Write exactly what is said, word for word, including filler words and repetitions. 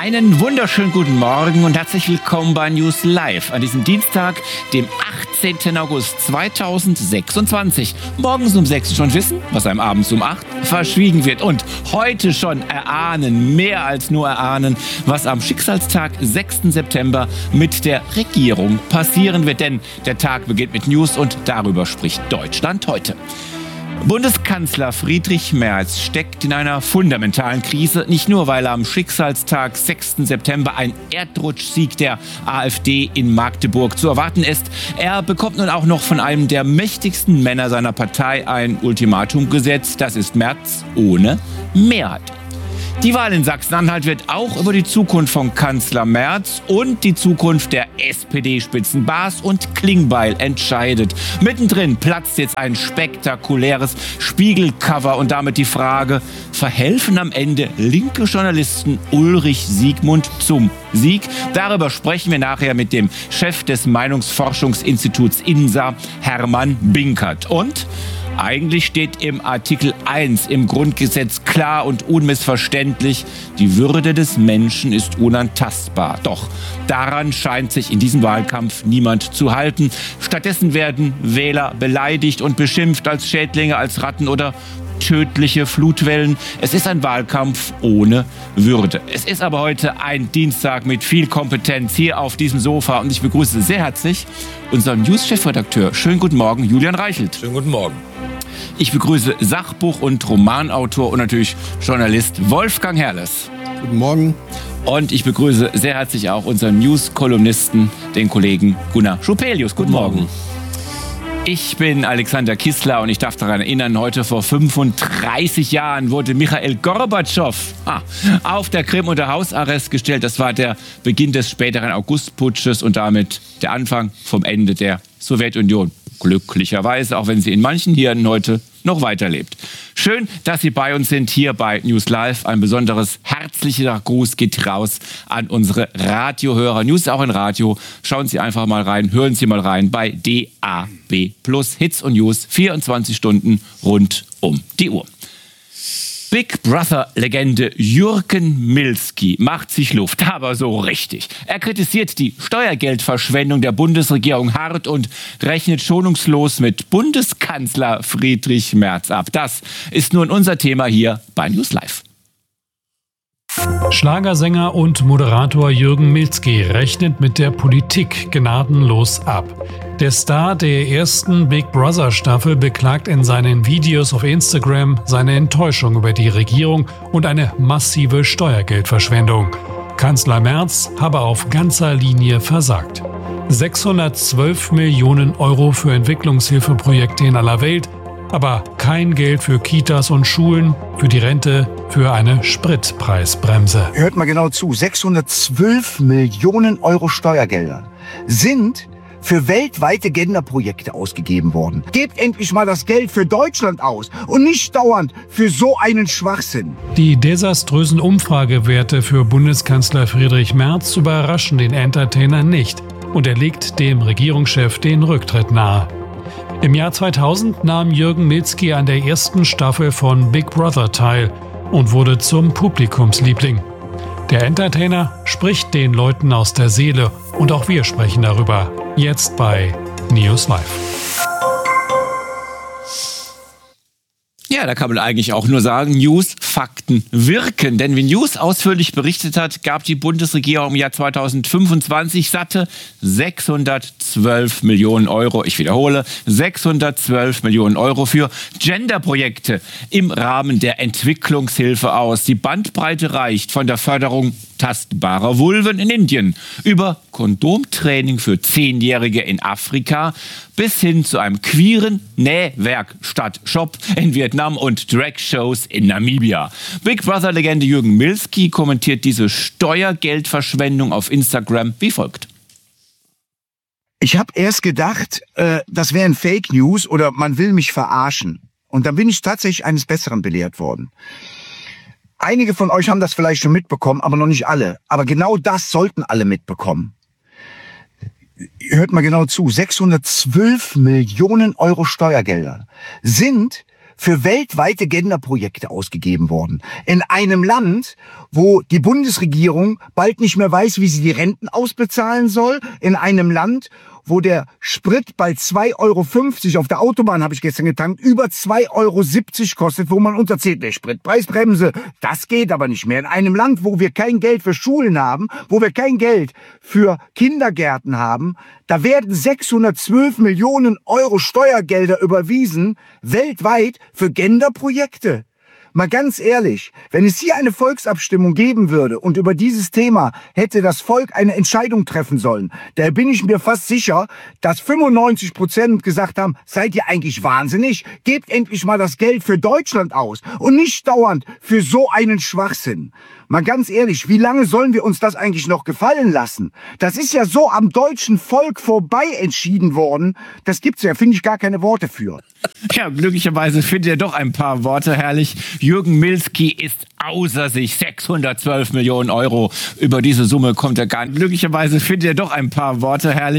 Einen wunderschönen guten Morgen und herzlich willkommen bei News Live an diesem Dienstag, dem achtzehnten August zweitausendsechsundzwanzig. Morgens um sechs schon wissen, was einem abends um acht verschwiegen wird. Und heute schon erahnen, mehr als nur erahnen, was am Schicksalstag sechsten September mit der Regierung passieren wird. Denn der Tag beginnt mit News und darüber spricht Deutschland heute. Bundeskanzler Friedrich Merz steckt in einer fundamentalen Krise, nicht nur, weil am Schicksalstag sechsten September ein Erdrutschsieg der AfD in Magdeburg zu erwarten ist. Er bekommt nun auch noch von einem der mächtigsten Männer seiner Partei ein Ultimatum gesetzt. Das ist Merz ohne Mehrheit. Die Wahl in Sachsen-Anhalt wird auch über die Zukunft von Kanzler Merz und die Zukunft der S P D-Spitzen Baas und Klingbeil entscheidet. Mittendrin platzt jetzt ein spektakuläres Spiegelcover und damit die Frage, verhelfen am Ende linke Journalisten Ulrich Siegmund zum Sieg? Darüber sprechen wir nachher mit dem Chef des Meinungsforschungsinstituts I N S A, Hermann Binkert. Und eigentlich steht im Artikel eins im Grundgesetz klar und unmissverständlich, die Würde des Menschen ist unantastbar. Doch daran scheint sich in diesem Wahlkampf niemand zu halten. Stattdessen werden Wähler beleidigt und beschimpft als Schädlinge, als Ratten oder tödliche Flutwellen. Es ist ein Wahlkampf ohne Würde. Es ist aber heute ein Dienstag mit viel Kompetenz hier auf diesem Sofa und ich begrüße sehr herzlich unseren News-Chefredakteur. Schönen guten Morgen, Julian Reichelt. Schönen guten Morgen. Ich begrüße Sachbuch- und Romanautor und natürlich Journalist Wolfgang Herrles. Guten Morgen. Und ich begrüße sehr herzlich auch unseren News-Kolumnisten, den Kollegen Gunnar Schupelius. Guten, Guten Morgen. Morgen. Ich bin Alexander Kissler und ich darf daran erinnern, heute vor fünfunddreißig Jahren wurde Michail Gorbatschow ah, auf der Krim unter Hausarrest gestellt. Das war der Beginn des späteren Augustputsches und damit der Anfang vom Ende der Sowjetunion. Glücklicherweise, auch wenn sie in manchen Hirnen heute noch weiterlebt. Schön, dass Sie bei uns sind, hier bei News Live. Ein besonderes herzlicher Gruß geht raus an unsere Radiohörer. News ist auch ein Radio. Schauen Sie einfach mal rein, hören Sie mal rein bei D A B Plus. Hits und News, vierundzwanzig Stunden rund um die Uhr. Big Brother-Legende Jürgen Milski macht sich Luft, aber so richtig. Er kritisiert die Steuergeldverschwendung der Bundesregierung hart und rechnet schonungslos mit Bundeskanzler Friedrich Merz ab. Das ist nun unser Thema hier bei News Live. Schlagersänger und Moderator Jürgen Milski rechnet mit der Politik gnadenlos ab. Der Star der ersten Big Brother Staffel beklagt in seinen Videos auf Instagram seine Enttäuschung über die Regierung und eine massive Steuergeldverschwendung. Kanzler Merz habe auf ganzer Linie versagt. sechshundertzwölf Millionen Euro für Entwicklungshilfeprojekte in aller Welt, aber kein Geld für Kitas und Schulen, für die Rente, für eine Spritpreisbremse. Hört mal genau zu, sechshundertzwölf Millionen Euro Steuergelder sind für weltweite Genderprojekte ausgegeben worden. Gebt endlich mal das Geld für Deutschland aus und nicht dauernd für so einen Schwachsinn. Die desaströsen Umfragewerte für Bundeskanzler Friedrich Merz überraschen den Entertainer nicht und er legt dem Regierungschef den Rücktritt nahe. Im Jahr zweitausend nahm Jürgen Milski an der ersten Staffel von Big Brother teil und wurde zum Publikumsliebling. Der Entertainer spricht den Leuten aus der Seele und auch wir sprechen darüber. Jetzt bei News Live. Ja, da kann man eigentlich auch nur sagen, News, Fakten wirken. Denn wie News ausführlich berichtet hat, gab die Bundesregierung im Jahr zweitausendfünfundzwanzig satte sechshundertzwölf Millionen Euro, ich wiederhole, sechshundertzwölf Millionen Euro für Genderprojekte im Rahmen der Entwicklungshilfe aus. Die Bandbreite reicht von der Förderung tastbarer Vulven in Indien über Kondomtraining für Zehnjährige in Afrika bis hin zu einem queeren Nähwerkstatt-Shop in Vietnam und Drag-Shows in Namibia. Big Brother-Legende Jürgen Milski kommentiert diese Steuergeldverschwendung auf Instagram wie folgt. Ich habe erst gedacht, äh, das wären Fake News oder man will mich verarschen. Und dann bin ich tatsächlich eines Besseren belehrt worden. Einige von euch haben das vielleicht schon mitbekommen, aber noch nicht alle. Aber genau das sollten alle mitbekommen. Hört mal genau zu, sechshundertzwölf Millionen Euro Steuergelder sind für weltweite Genderprojekte ausgegeben worden. In einem Land, wo die Bundesregierung bald nicht mehr weiß, wie sie die Renten ausbezahlen soll. In einem Land, wo der Sprit bald zwei Euro fünfzig auf der Autobahn, habe ich gestern getankt, über zwei Euro siebzig kostet, wo man unterzählt, der Spritpreisbremse, das geht aber nicht mehr. In einem Land, wo wir kein Geld für Schulen haben, wo wir kein Geld für Kindergärten haben, da werden sechshundertzwölf Millionen Euro Steuergelder überwiesen, weltweit für Genderprojekte. Mal ganz ehrlich, wenn es hier eine Volksabstimmung geben würde und über dieses Thema hätte das Volk eine Entscheidung treffen sollen, da bin ich mir fast sicher, dass fünfundneunzig Prozent gesagt haben, seid ihr eigentlich wahnsinnig? Gebt endlich mal das Geld für Deutschland aus und nicht dauernd für so einen Schwachsinn. Mal ganz ehrlich, wie lange sollen wir uns das eigentlich noch gefallen lassen? Das ist ja so am deutschen Volk vorbei entschieden worden. Das gibt's ja, finde ich, gar keine Worte für. Ja, glücklicherweise findet ihr doch ein paar Worte herrlich. Jürgen Milski ist außer sich. sechshundertzwölf Millionen Euro. Über diese Summe kommt er gar nicht. Glücklicherweise findet ihr doch ein paar Worte herrlich.